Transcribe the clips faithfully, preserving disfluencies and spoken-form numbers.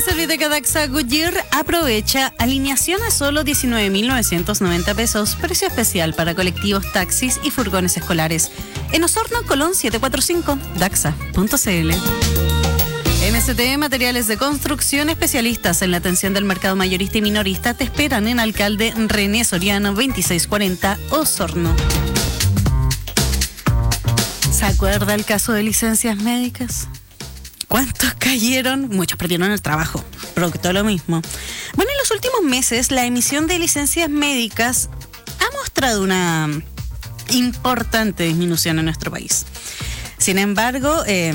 En Serviteca Daxa Goodyear aprovecha alineación a solo diecinueve mil novecientos noventa pesos, precio especial para colectivos, taxis y furgones escolares. En Osorno, Colón setecientos cuarenta y cinco, daxa punto c l. M S T Materiales de Construcción, especialistas en la atención del mercado mayorista y minorista, te esperan en Alcalde René Soriano veintiséis cuarenta, Osorno. ¿Se acuerda el caso de licencias médicas? ¿Cuántos cayeron? Muchos perdieron el trabajo. Producto de lo mismo. Bueno, en los últimos meses, la emisión de licencias médicas ha mostrado una importante disminución en nuestro país. Sin embargo, eh,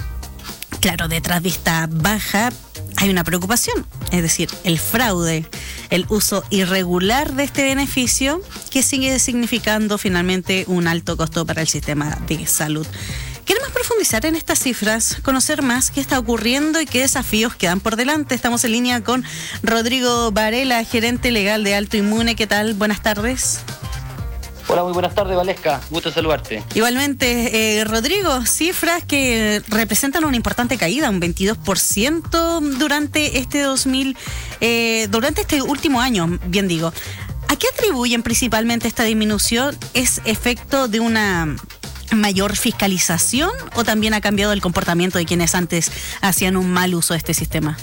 claro, detrás de esta baja hay una preocupación, es decir, el fraude, el uso irregular de este beneficio que sigue significando finalmente un alto costo para el sistema de salud. Queremos profundizar en estas cifras, conocer más qué está ocurriendo y qué desafíos quedan por delante. Estamos en línea con Rodrigo Varela, gerente legal de Alto Inmune. ¿Qué tal? Buenas tardes. Hola, muy buenas tardes, Valesca. Gusto saludarte. Igualmente, eh, Rodrigo, cifras que representan una importante caída, un veintidós por ciento durante este dos mil, eh, durante este último año, bien digo. ¿A qué atribuyen principalmente esta disminución? ¿Es efecto de una mayor fiscalización o también ha cambiado el comportamiento de quienes antes hacían un mal uso de este sistema?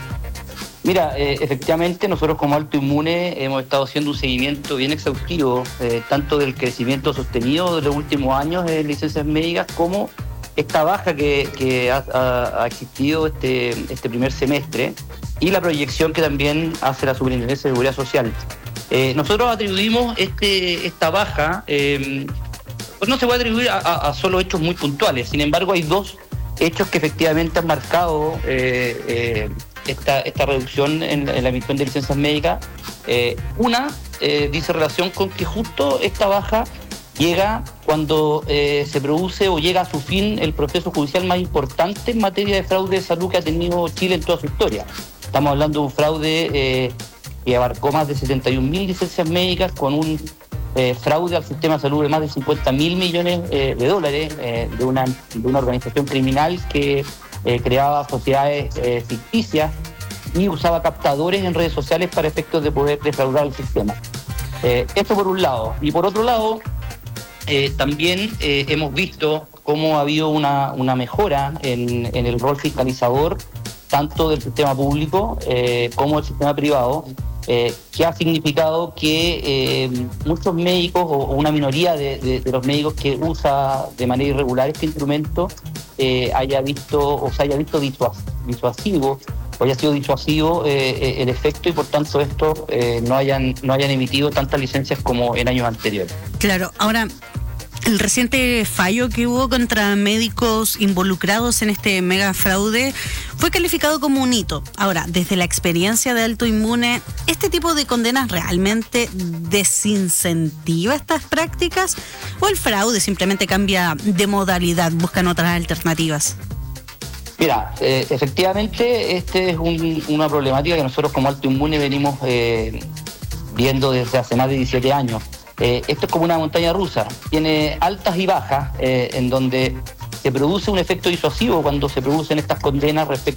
Mira, eh, efectivamente nosotros como Alto Inmune hemos estado haciendo un seguimiento bien exhaustivo, eh, tanto del crecimiento sostenido de los últimos años en licencias médicas como esta baja que, que ha, ha, ha existido este, este primer semestre y la proyección que también hace la Superintendencia de Seguridad Social. Eh, nosotros atribuimos este, esta baja, eh, pues no se puede atribuir a, a, a solo hechos muy puntuales, sin embargo hay dos hechos que efectivamente han marcado eh, eh, esta, esta reducción en, en la emisión de licencias médicas. Eh, una eh, dice relación con que justo esta baja llega cuando eh, se produce o llega a su fin el proceso judicial más importante en materia de fraude de salud que ha tenido Chile en toda su historia. Estamos hablando de un fraude eh, que abarcó más de setenta y un mil licencias médicas con un Eh, fraude al sistema de salud de más de cincuenta mil millones eh, de dólares eh, de, una, de una organización criminal que eh, creaba sociedades eh, ficticias y usaba captadores en redes sociales para efectos de poder defraudar el sistema. Eh, esto por un lado. Y por otro lado, eh, también eh, hemos visto cómo ha habido una, una mejora en, en el rol fiscalizador tanto del sistema público eh, como del sistema privado, Eh, que ha significado que eh, muchos médicos o, o una minoría de, de, de los médicos que usa de manera irregular este instrumento eh, haya visto o se haya visto disuas, disuasivo o haya sido disuasivo eh, el efecto y por tanto esto eh, no hayan no hayan emitido tantas licencias como en años anteriores. Claro, ahora el reciente fallo que hubo contra médicos involucrados en este mega fraude fue calificado como un hito. Ahora, desde la experiencia de Alto Inmune, ¿este tipo de condenas realmente desincentiva estas prácticas o el fraude simplemente cambia de modalidad, buscan otras alternativas? Mira, eh, efectivamente, esta es un, una problemática que nosotros como Alto Inmune venimos eh, viendo desde hace más de diecisiete años. Eh, esto es como una montaña rusa, tiene altas y bajas, eh, en donde se produce un efecto disuasivo cuando se producen estas condenas respecto